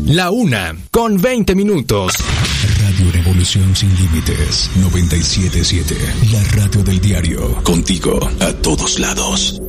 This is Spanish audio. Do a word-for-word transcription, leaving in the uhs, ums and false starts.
La una, con veinte minutos. Radio Revolución Sin Límites, noventa y siete punto siete. La radio del diario. Contigo, a todos lados.